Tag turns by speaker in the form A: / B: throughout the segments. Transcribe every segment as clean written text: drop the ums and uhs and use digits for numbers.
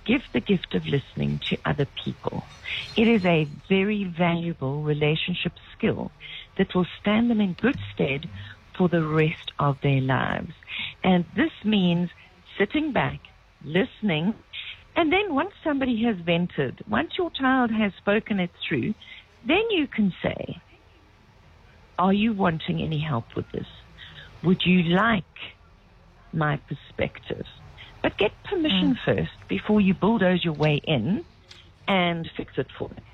A: give the gift of listening to other people. It is a very valuable relationship skill that will stand them in good stead for the rest of their lives. And this means sitting back, listening, and then once somebody has vented, once your child has spoken it through, then you can say, are you wanting any help with this? Would you like my perspective? But get permission first before you bulldoze your way in and fix it for them.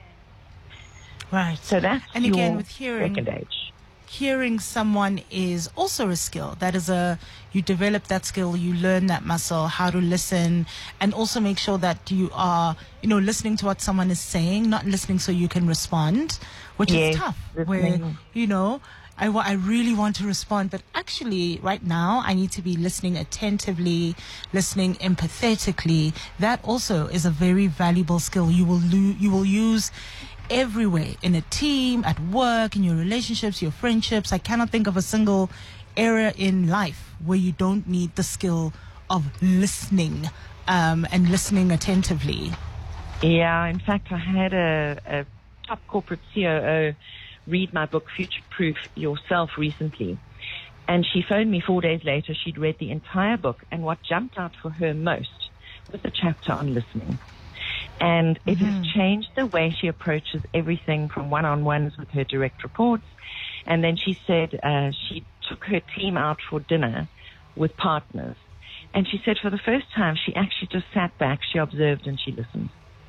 B: Right.
A: So that's
B: and
A: your
B: again, with
A: second age.
B: Hearing someone is also a skill. That is you develop that skill, you learn that muscle, how to listen, and also make sure that you are, listening to what someone is saying, not listening so you can respond, which is tough.
A: Listening.
B: Where, I really want to respond, but actually right now I need to be listening attentively, listening empathetically. That also is a very valuable skill you will use everywhere, in a team, at work, in your relationships, your friendships. I cannot think of a single area in life where you don't need the skill of listening and listening attentively.
A: Yeah, in fact, I had a top corporate COO read my book, Future Proof Yourself, recently. And she phoned me 4 days later. She'd read the entire book, and what jumped out for her most was the chapter on listening. And it has changed the way she approaches everything from one-on-ones with her direct reports. And then she said she took her team out for dinner with partners. And she said for the first time, she actually just sat back, she observed, and she listened.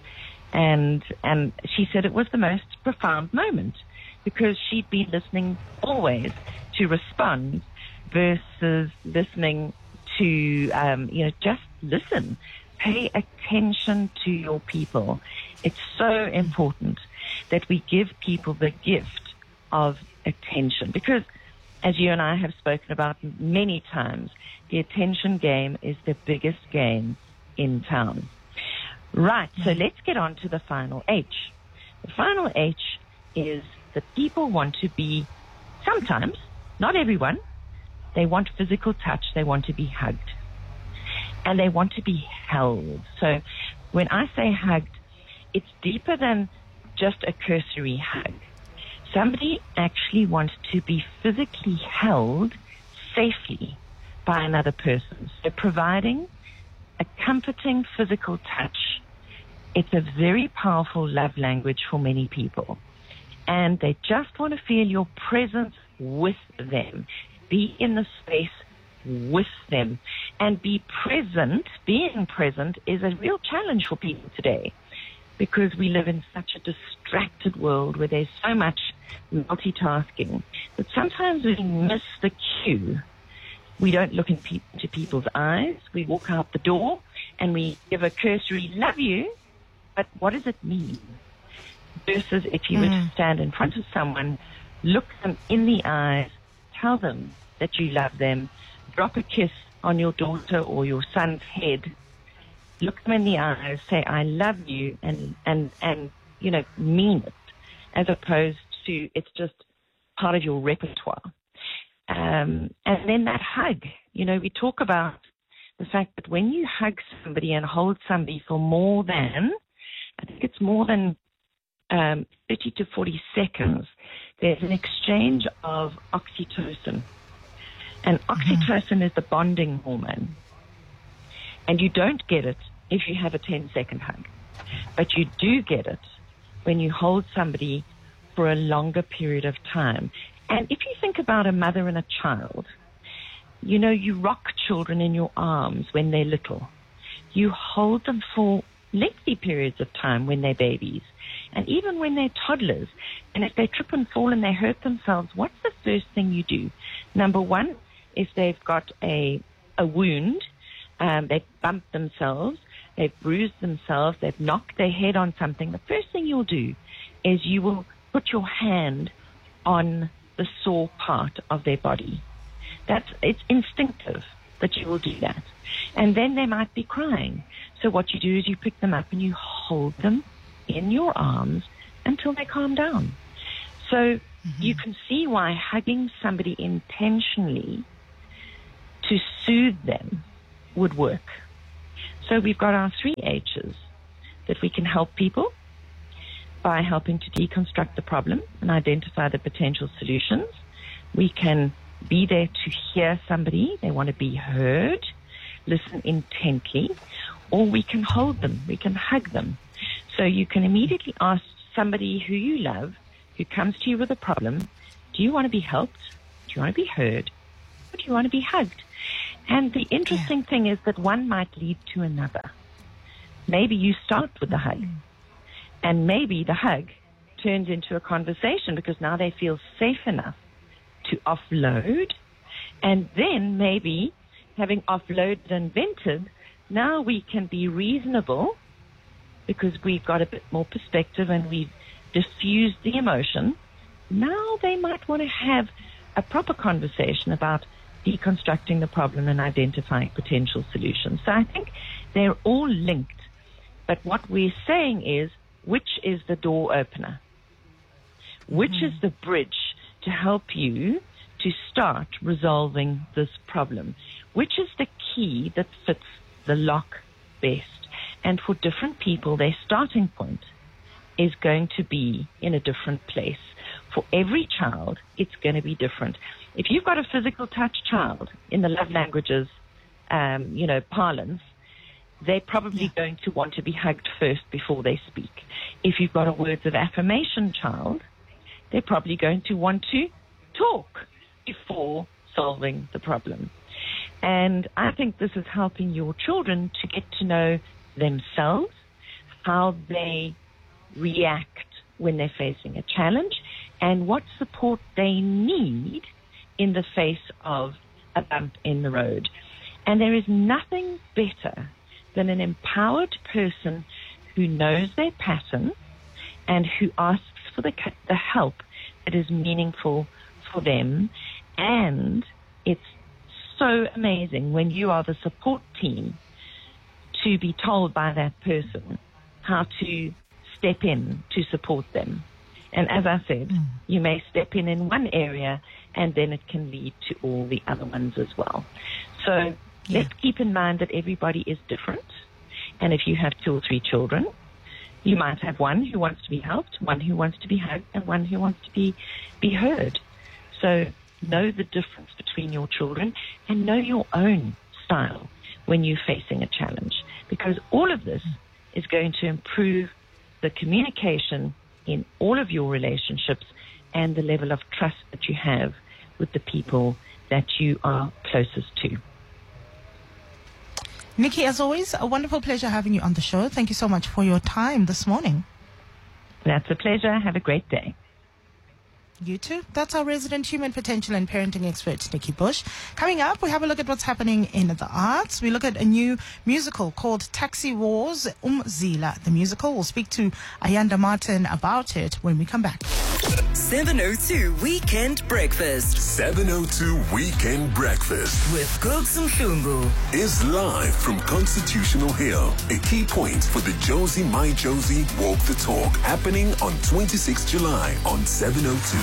A: And she said it was the most profound moment because she'd been listening always to respond versus listening to, just listen. Pay attention to your people. It's so important that we give people the gift of attention because, as you and I have spoken about many times, the attention game is the biggest game in town. Right, so let's get on to the final H. The final H is that people want to be, sometimes, not everyone, they want physical touch, they want to be hugged. And they want to be held. So when I say hugged, it's deeper than just a cursory hug. Somebody actually wants to be physically held safely by another person. So providing a comforting physical touch, it's a very powerful love language for many people. And they just want to feel your presence with them. Be in the space with them and be present. Being present is a real challenge for people today because we live in such a distracted world where there's so much multitasking that sometimes we miss the cue. We don't look into people's eyes. We walk out the door and we give a cursory love you, but what does it mean? Versus if you were to stand in front of someone, look them in the eyes, tell them that you love them, drop a kiss on your daughter or your son's head, look them in the eyes, say, I love you, and mean it, as opposed to it's just part of your repertoire. And then that hug, we talk about the fact that when you hug somebody and hold somebody for more than 30 to 40 seconds, there's an exchange of oxytocin. And oxytocin is the bonding hormone. And you don't get it if you have a 10-second hug. But you do get it when you hold somebody for a longer period of time. And if you think about a mother and a child, you rock children in your arms when they're little. You hold them for lengthy periods of time when they're babies. And even when they're toddlers. And if they trip and fall and they hurt themselves, what's the first thing you do? Number one, if they've got a wound, they've bumped themselves, they've bruised themselves, they've knocked their head on something, the first thing you'll do is you will put your hand on the sore part of their body. It's instinctive that you will do that. And then they might be crying. So what you do is you pick them up and you hold them in your arms until they calm down. So you can see why hugging somebody intentionally to soothe them would work. So we've got our 3 H's, that we can help people by helping to deconstruct the problem and identify the potential solutions. We can be there to hear somebody. They want to be heard, listen intently, or we can hold them. We can hug them. So you can immediately ask somebody who you love, who comes to you with a problem, do you want to be helped? Do you want to be heard? Or do you want to be hugged? And the interesting thing is that one might lead to another. Maybe you start with the hug, and maybe the hug turns into a conversation because now they feel safe enough to offload. And then maybe having offloaded and vented, now we can be reasonable because we've got a bit more perspective and we've diffused the emotion. Now they might want to have a proper conversation about deconstructing the problem and identifying potential solutions. So I think they're all linked. But what we're saying is, which is the door opener? Which is the bridge to help you to start resolving this problem? Which is the key that fits the lock best? And for different people, their starting point is going to be in a different place. For every child, it's going to be different. If you've got a physical touch child in the love languages, parlance, they're probably going to want to be hugged first before they speak. If you've got a words of affirmation child, they're probably going to want to talk before solving the problem. And I think this is helping your children to get to know themselves, how they react when they're facing a challenge, and what support they need in the face of a bump in the road. And there is nothing better than an empowered person who knows their pattern and who asks for the help that is meaningful for them. And it's so amazing when you are the support team to be told by that person how to step in to support them. And as I said, you may step in one area and then it can lead to all the other ones as well. So let's keep in mind that everybody is different. And if you have 2 or 3 children, you might have one who wants to be helped, one who wants to be hugged, and one who wants to be heard. So know the difference between your children and know your own style when you're facing a challenge, because all of this is going to improve the communication in all of your relationships and the level of trust that you have with the people that you are closest to.
B: Nikki, as always, a wonderful pleasure having you on the show. Thank you so much for your time this morning.
A: That's a pleasure. Have a great day.
B: You too. That's our resident human potential and parenting expert, Nikki Bush. Coming up, we have a look at what's happening in the arts. We look at a new musical called Taxi Wars Umzila. The musical. We'll speak to Ayanda Martin about it when we come back.
C: 702 Weekend Breakfast.
D: 702 Weekend Breakfast
C: with Googs Mhlungu
D: is live from Constitutional Hill. A key point for the Josie My Josie Walk the Talk, happening on 26 July on 702.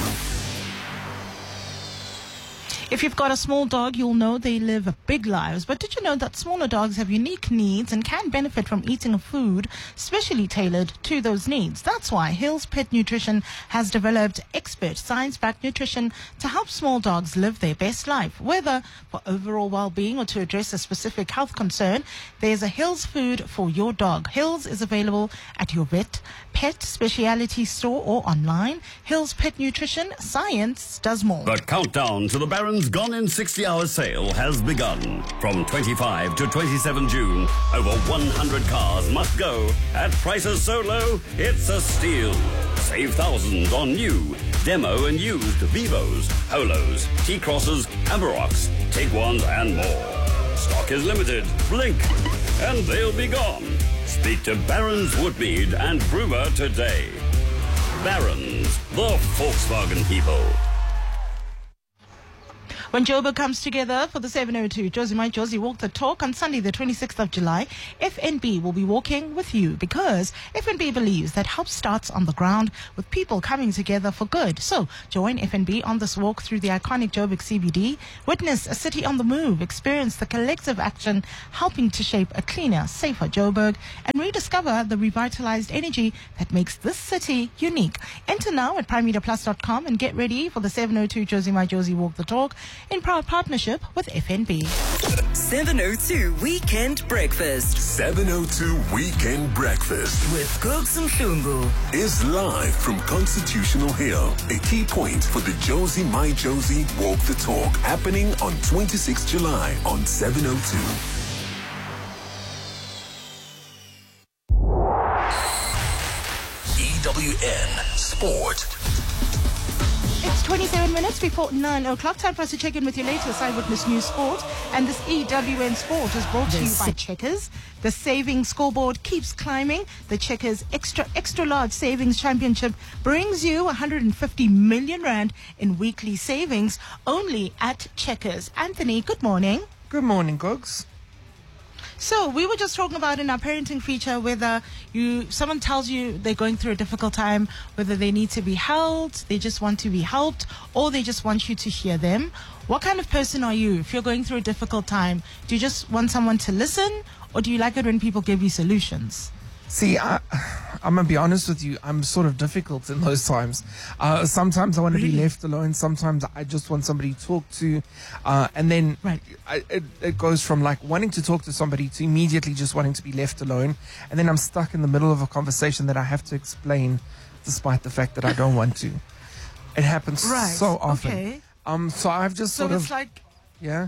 B: If you've got a small dog, you'll know they live big lives. But did you know that smaller dogs have unique needs and can benefit from eating a food specially tailored to those needs? That's why Hills Pet Nutrition has developed expert science-backed nutrition to help small dogs live their best life. Whether for overall well-being or to address a specific health concern, there's a Hills food for your dog. Hills is available at your vet, pet specialty store or online. Hills Pet Nutrition, science does more.
E: The countdown to the Barron's Gone in 60 Hours sale has begun. From 25 to 27 June, over 100 cars must go at prices so low, it's a steal. Save thousands on new, demo and used Vivos, Polos, T-Crosses, Amarocks, Tiguans and more. Stock is limited. Blink and they'll be gone. Speak to Barron's Woodmead and Brewer today. Barron's, the Volkswagen people.
B: When Joburg comes together for the 702 Josie My Josie Walk the Talk on Sunday, the 26th of July, FNB will be walking with you because FNB believes that help starts on the ground with people coming together for good. So join FNB on this walk through the iconic Joburg CBD, witness a city on the move, experience the collective action helping to shape a cleaner, safer Joburg, and rediscover the revitalized energy that makes this city unique. Enter now at primemediaplus.com and get ready for the 702 Josie My Josie Walk the Talk in proud partnership with FNB.
C: 702 Weekend Breakfast
D: 702 Weekend Breakfast
C: with Gogs Mhlungu
D: is live from Constitutional Hill. A key point for the Josie My Josie Walk the Talk happening on 26 July on 702. EWN Sport.
B: It's 27 minutes before 9 o'clock. Time for us to check in with your latest Eyewitness News Sport. And this EWN Sport is brought to you by Checkers. The savings scoreboard keeps climbing. The Checkers Extra Large Savings Championship brings you 150 million rand in weekly savings only at Checkers. Anthony, good morning.
F: Good morning, Gogs.
B: So we were just talking about in our parenting feature whether someone tells you they're going through a difficult time, whether they need to be held, they just want to be helped, or they just want you to hear them. What kind of person are you? If you're going through a difficult time, do you just want someone to listen, or do you like it when people give you solutions?
F: See, I'm going to be honest with you. I'm sort of difficult in those times. Sometimes I want to be left alone. Sometimes I just want somebody to talk to. And then it goes from like wanting to talk to somebody to immediately just wanting to be left alone. And then I'm stuck in the middle of a conversation that I have to explain despite the fact that I don't want to. It happens so often.
B: Okay.
F: So I've just sort of...
B: it's like...
F: Yeah?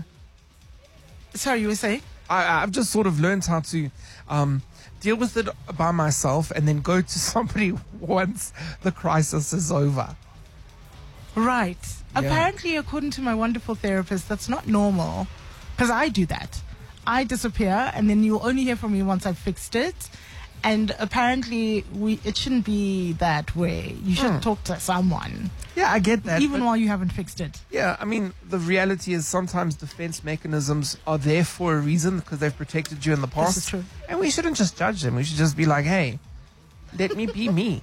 B: Sorry, you were saying?
F: I've just sort of learned how to... deal with it by myself and then go to somebody once the crisis is over.
B: Right.
F: Yeah.
B: Apparently, according to my wonderful therapist, that's not normal. Because I do that. I disappear and then you'll only hear from me once I've fixed it. And apparently, it shouldn't be that way. You should talk to someone.
F: Yeah, I get that.
B: Even while you haven't fixed it.
F: Yeah, I mean, the reality is sometimes defense mechanisms are there for a reason because they've protected you in the past.
B: This is true.
F: And we shouldn't just judge them. We should just be like, hey, let me be me.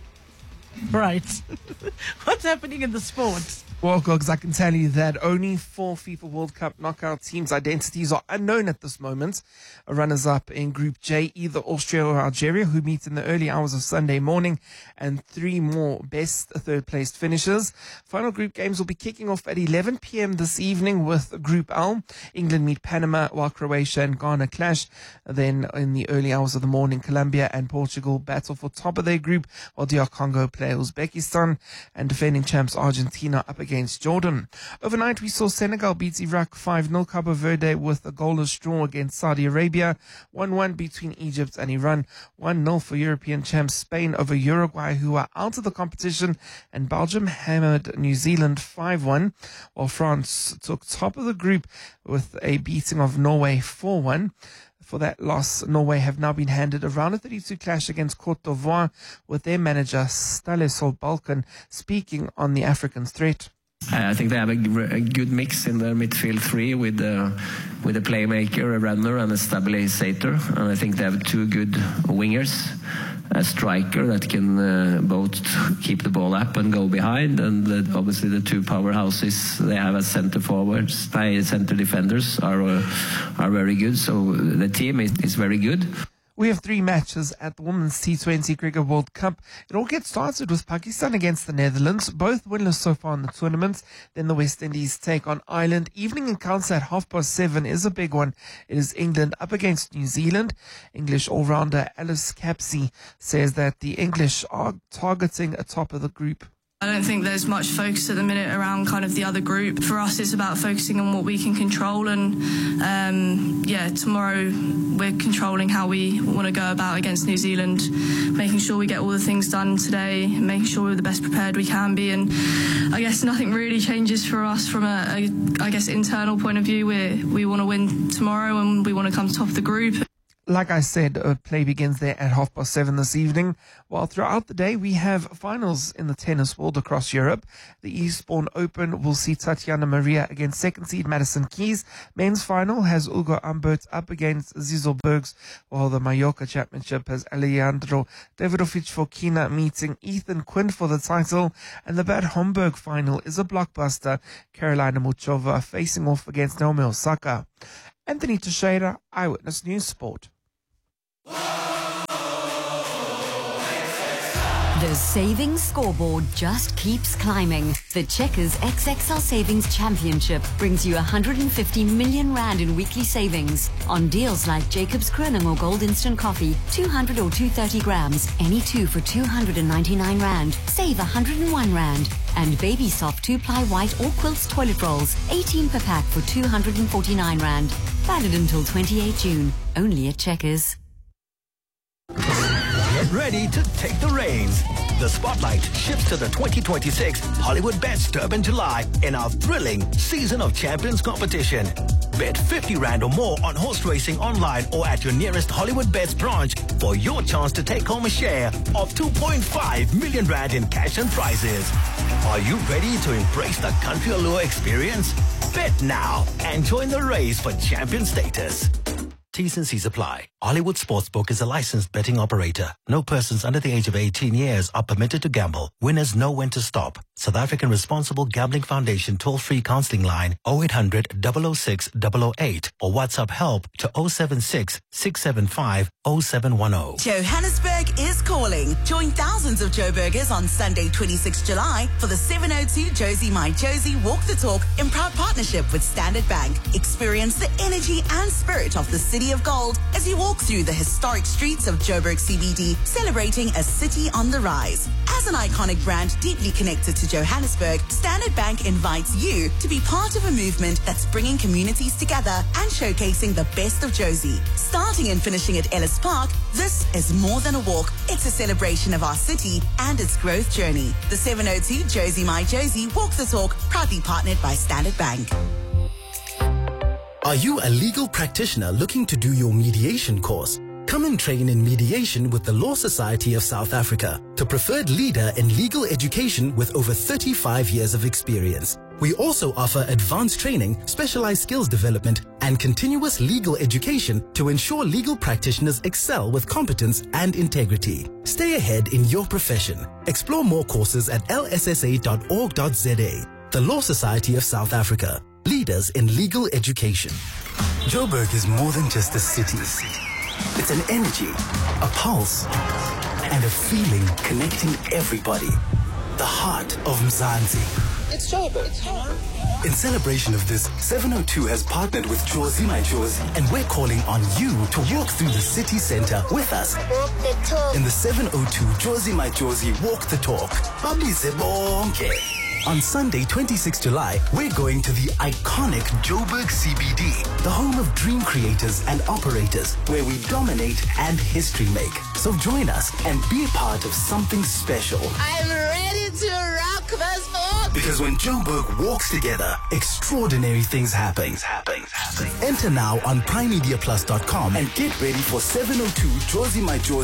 B: Right. What's happening in the sport?
F: Well, Gogs, I can tell you that only 4 FIFA World Cup knockout teams' identities are unknown at this moment. Runners-up in Group J, either Austria or Algeria, who meet in the early hours of Sunday morning, and 3 more best third-placed finishers. Final group games will be kicking off at 11 p.m. this evening with Group L. England meet Panama, while Croatia and Ghana clash. Then in the early hours of the morning, Colombia and Portugal battle for top of their group, while DR Congo play Uzbekistan, and defending champs Argentina up against Jordan. Overnight, we saw Senegal beat Iraq 5-0, Cabo Verde with a goalless draw against Saudi Arabia, 1-1 between Egypt and Iran, 1-0 for European champs Spain over Uruguay, who are out of the competition, and Belgium hammered New Zealand 5-1, while France took top of the group with a beating of Norway 4-1. For that loss, Norway have now been handed a round of 32 clash against Cote d'Ivoire, with their manager Stale Solbakken speaking on the African threat.
G: I think they have a good mix in their midfield three with a playmaker, a runner, and a stabilizer. And I think they have 2 good wingers, a striker that can both keep the ball up and go behind, and obviously the 2 powerhouses they have as centre forwards, centre defenders are very good. So the team is very good.
F: We have 3 matches at the Women's T20 Cricket World Cup. It all gets started with Pakistan against the Netherlands, both winless so far in the tournament. Then the West Indies take on Ireland. Evening encounter at 7:30 is a big one. It is England up against New Zealand. English all-rounder Alice Capsey says that the English are targeting a top of the group.
H: I don't think there's much focus at the minute around kind of the other group. For us, it's about focusing on what we can control, and tomorrow we're controlling how we want to go about against New Zealand, making sure we get all the things done today, making sure we're the best prepared we can be. And I guess nothing really changes for us from a internal point of view. We want to win tomorrow and we want to come top of the group.
F: Like I said, play begins there at 7:30 this evening. While throughout the day, we have finals in the tennis world across Europe. The Eastbourne Open will see Tatiana Maria against second seed Madison Keys. Men's final has Ugo Humbert up against Zizo Bergs, while the Mallorca Championship has Alejandro Davidovich Fokina meeting Ethan Quinn for the title. And the Bad Homburg final is a blockbuster. Carolina Muchova facing off against Naomi Osaka. Anthony Teixeira, Eyewitness News Sport.
I: The savings scoreboard just keeps climbing. The Checkers XXL Savings Championship brings you 150 million rand in weekly savings on deals like Jacob's Kroning or Gold Instant Coffee, 200 or 230 grams, any two for 299 rand. Save 101 rand. And Baby Soft 2-ply white or quilts toilet rolls, 18 per pack for 249 rand. Valid until 28 June. Only at Checkers.
J: Get ready to take the reins. The spotlight shifts to the 2026 Hollywood Bets Durban July in our thrilling Season of Champions competition. Bet 50 rand or more on horse racing online or at your nearest Hollywood Bets branch for your chance to take home a share of 2.5 million rand in cash and prizes. Are you ready to embrace the country allure experience? Bet now and join the race for champion status. T's and C's apply. Hollywood Sportsbook is a licensed betting operator. No persons under the age of 18 years are permitted to gamble. Winners know when to stop. South African Responsible Gambling Foundation toll-free counseling line 0800 006 008 or WhatsApp help to 076 675 0710.
K: Johannesburg is calling. Join thousands of Joburgers on Sunday 26 July for the 702 Josie My Josie Walk the Talk in proud partnership with Standard Bank. Experience the energy and spirit of the City of Gold as you walk through the historic streets of Joburg CBD, celebrating a city on the rise. As an iconic brand deeply connected to Johannesburg, Standard Bank invites you to be part of a movement that's bringing communities together and showcasing the best of Josie. Starting and finishing at Ellis Park, this is more than a walk. It's a celebration of our city and its growth journey. The 702 Josie My Josie Walk the Talk, proudly partnered by Standard Bank.
L: Are you a legal practitioner looking to do your mediation course? Come and train in mediation with the Law Society of South Africa, the preferred leader in legal education with over 35 years of experience. We also offer advanced training, specialized skills development, and continuous legal education to ensure legal practitioners excel with competence and integrity. Stay ahead in your profession. Explore more courses at lssa.org.za. The Law Society of South Africa. Leaders in legal education. Joburg is more than just a city. It's an energy, a pulse, and a feeling connecting everybody. The heart of Mzansi. It's Joburg. In celebration of this, 702 has partnered with Josie My Josie, and we're calling on you to walk through the city center with us. Walk the talk. In the 702 Josie My Josie Walk the Talk. Babize bonke. On Sunday, 26 July, we're going to the iconic Joburg CBD, the home of dream creators and operators, where we dominate and history make. So join us and be a part of something special.
K: I'm ready to rock this boat.
L: Because when Joburg walks together, extraordinary things happen. Enter now on primemediaplus.com and get ready for 702 Josie My Josie